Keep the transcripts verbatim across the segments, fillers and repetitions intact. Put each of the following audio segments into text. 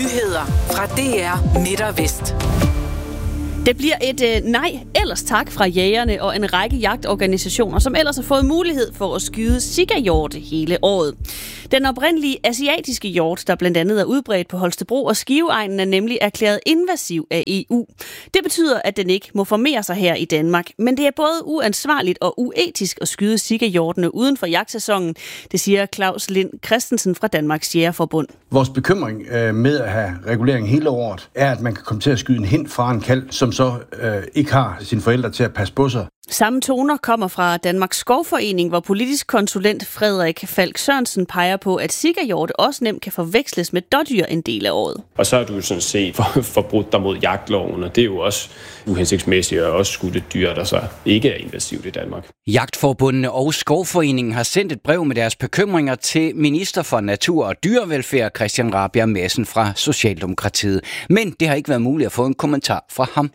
Nyheder fra D R Midt og Vest. Det bliver et øh, nej, ellers tak fra jægerne og en række jagtorganisationer, som ellers har fået mulighed for at skyde sikahjorte hele året. Den oprindelige asiatiske hjort, der blandt andet er udbredt på Holstebro og Skiveegnen, er nemlig erklæret invasiv af E U. Det betyder, at den ikke må formere sig her i Danmark. Men det er både uansvarligt og uetisk at skyde sikahjortene uden for jagtsæsonen, det siger Claus Lind Christensen fra Danmarks Jægerforbund. Vores bekymring øh, med at have regulering hele året, er, at man kan komme til at skyde en hind fra en kalv, som så øh, ikke har sine forældre til at passe på sig. Samme toner kommer fra Danmarks Skovforening, hvor politisk konsulent Frederik Falk Sørensen peger på, at sikahjorte også nemt kan forveksles med dådyr en del af året. Og så har du sådan set for, forbrudt dig mod jagtloven, og det er jo også uhensigtsmæssigt at også skudt et dyr, der så ikke er invasivt i Danmark. Jagtforbundene og Skovforeningen har sendt et brev med deres bekymringer til minister for Natur og Dyrevelfærd Christian Rabjerg Madsen fra Socialdemokratiet. Men det har ikke været muligt at få en kommentar fra ham.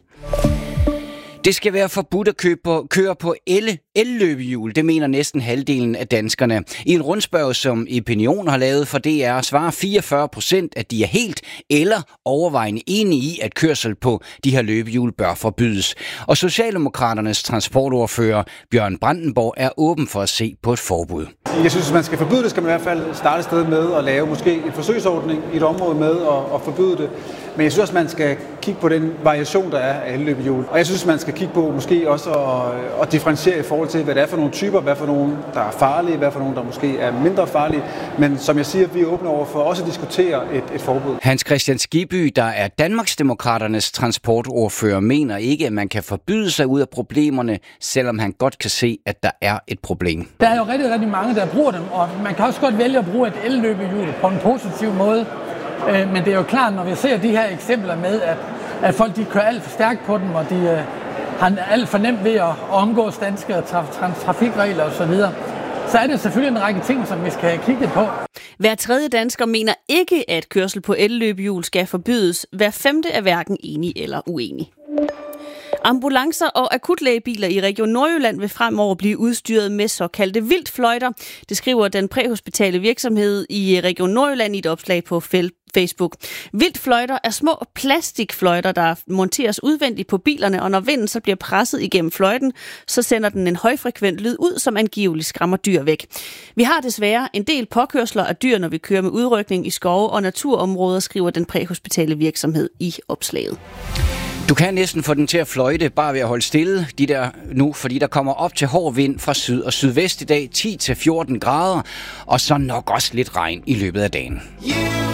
Det skal være forbudt at købe på, køre på el, elløbehjul, det mener næsten halvdelen af danskerne. I en rundspørg, som Opinion har lavet for D R, svarer fireogfyrre procent, at de er helt eller overvejende enige i, at kørsel på de her løbehjul bør forbydes. Og Socialdemokraternes transportordfører Bjørn Brandenborg er åben for at se på et forbud. Jeg synes, hvis man skal forbyde det, skal man i hvert fald starte et sted med at lave måske en forsøgsordning i et område med at, at forbyde det. Men jeg synes også, man skal kigge på den variation, der er af elløbehjul. Og jeg synes, man skal kigge på måske også at, at differentiere i forhold til, hvad det er for nogle typer, hvad for nogle, der er farlige, hvad for nogle, der måske er mindre farlige. Men som jeg siger, vi er åbne over for også at diskutere et, et forbud. Hans Christian Skibby, der er Danmarksdemokraternes transportordfører, mener ikke, at man kan forbyde sig ud af problemerne, selvom han godt kan se, at der er et problem. Der er jo rigtig, rigtig mange, der bruger dem, og man kan også godt vælge at bruge et elløbehjul på en positiv måde. Men det er jo klart, når vi ser de her eksempler med, at, at folk de kører alt for stærkt på dem, og de øh, har alt for nemt ved at, at omgå danske traf, traf, trafikregler osv., så er det selvfølgelig en række ting, som vi skal have kigget på. Hver tredje dansker mener ikke, at kørsel på elløbehjul skal forbydes. Hver femte er hverken enig eller uenig. Ambulancer og akutlægebiler i Region Nordjylland vil fremover blive udstyret med såkaldte vildtfløjter. Det skriver den præhospitale virksomhed i Region Nordjylland i et opslag på Facebook. Vildtfløjter er små plastikfløjter, der monteres udvendigt på bilerne, og når vinden så bliver presset igennem fløjten, så sender den en højfrekvent lyd ud, som angiveligt skræmmer dyr væk. Vi har desværre en del påkørsler af dyr, når vi kører med udrykning i skove og naturområder, skriver den præhospitale virksomhed i opslaget. Du kan næsten få den til at fløjte bare ved at holde stille de der nu, fordi der kommer op til hård vind fra syd og sydvest i dag, ti til fjorten grader, og så nok også lidt regn i løbet af dagen.